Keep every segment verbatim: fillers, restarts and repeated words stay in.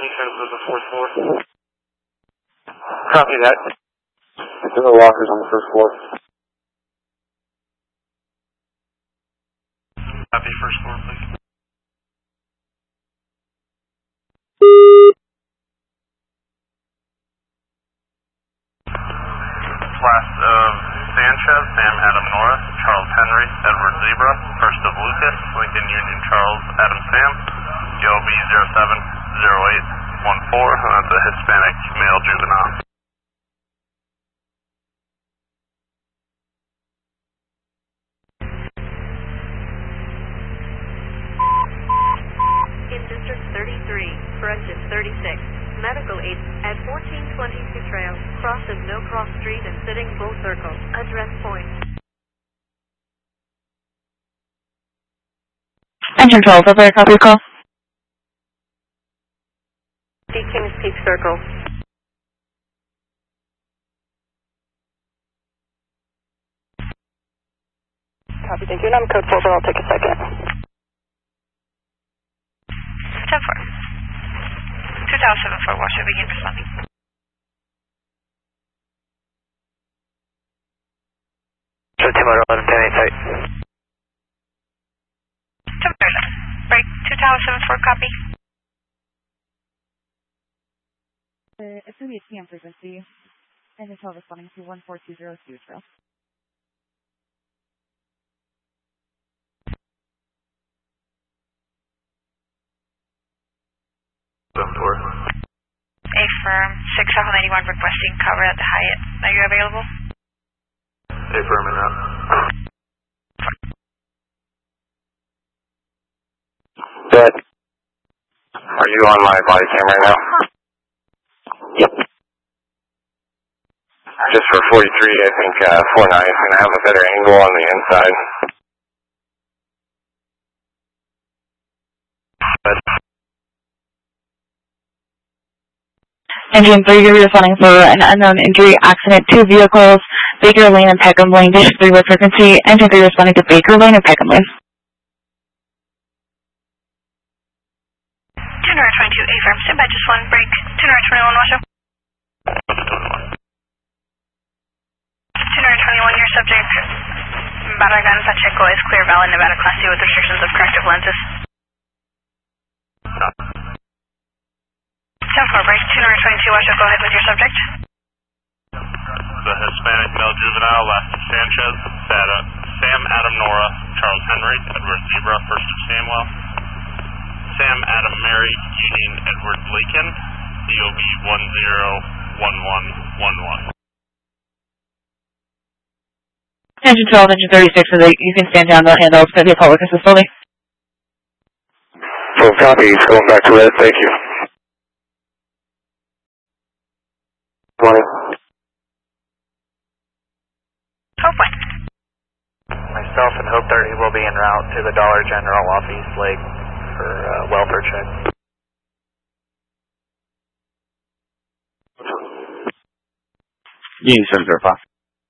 He transfers the fourth floor. Copy that. There are lockers on the first floor. Copy first floor, please. Class of Sanchez, Sam Adam Nora, Charles Henry, Edward Zebra, first of Lucas, Lincoln Union Charles Adam Sam, D O B zero seven zero eight one four, that's a Hispanic male juvenile. In District thirty-three, corrected thirty-six, medical aid at fourteen twenty-two Trail, crosses No Cross Street and Sitting Bull Circle, address point. Engine twelve, over, copy call. D Kings Peak Circle. Copy, thank you. And I'm code four, but I'll take a second. ten four. two thousand seven four, Washoe, begin responding. So Tim Otter eleven ten eight site. ten four, break two thousand seven four, copy. Uh, it's going to be a T M frequency, and it's all responding to one four two zero two Trail. A firm, six Alpha ninety-one requesting cover at the Hyatt. Are you available? A firm and out. Good. Are you on my body cam right now? Yep. Just for forty-three, I think uh, four nine is going to have a better angle on the inside. But Engine three, you're responding for an unknown injury accident, two vehicles, Baker Lane and Peckham Lane, District three with frequency. Engine three responding to Baker Lane and Peckham Lane. two twenty-two, A firm, stand by just one break. two twenty-one, Washoe. two twenty-one, your subject, Barragan Pacheco is clear, valid Nevada Class C with restrictions of corrective lenses. ten four, break two twenty-two, Washoe, go ahead with your subject. The Hispanic male juvenile, last of Sanchez, Sam Adam Nora, Charles Henry, Edward Zebra, first of Samuel, Sam Adam Mary, Union Edward Lincoln, D O B one zero one one one one. Engine twelve, engine thirty-six, so that you can stand down, they'll handle the public assist fully. full copy, he's going back to red, thank you. Morning. Hope one. Myself and Hope thirty will be en route to the Dollar General off East Lake for uh, welfare check. Union seven zero five.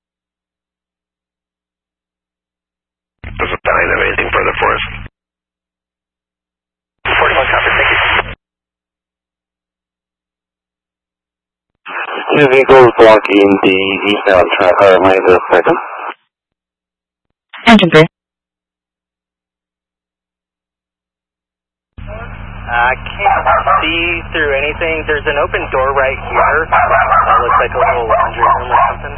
Doesn't sound like they have anything further for us. forty-one copy, thank you. Two vehicles blocking the eastbound track, or lane of the second. Engine three. I can't see through anything. There's an open door right here. That looks like a little laundry room or something.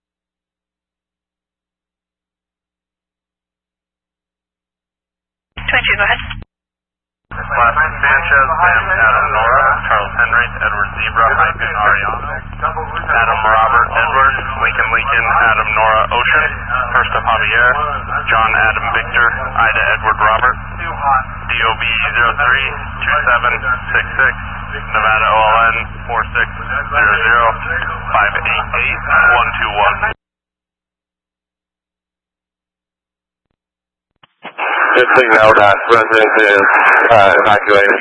twenty-two, go ahead. Class Sanchez, Sam Adam Nora, Charles Henry, Edward Zebra, hyphen Ariana, Adam Robert Edward, Lincoln Lincoln, Adam Nora Ocean, first of Javier, John Adam Victor, Ida Edward Robert, D O B zero three two seven six six, Nevada O L N four six zero zero five eight eight one two one. Good signal that residence is uh, evacuated.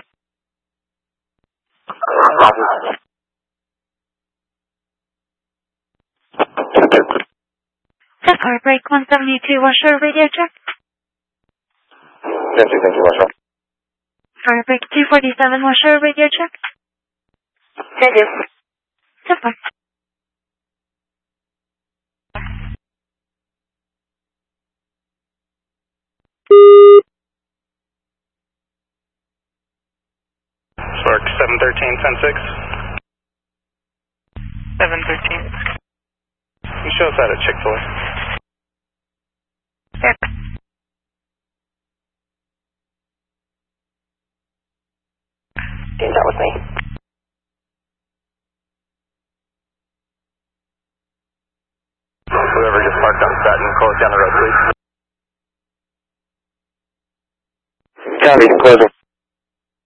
Car break one seventy-two, Washoe, radio check. Thank you, thank you, Marshall. Car break two forty-seven, Washoe, radio check. Thank you. That's fine. Spark seven thirteen, ten six. seven thirteen. You show us that at Chick-fil-A. Yep. Teams out with me. Whoever just parked on Stratton, close down the road, please. Copy, close it.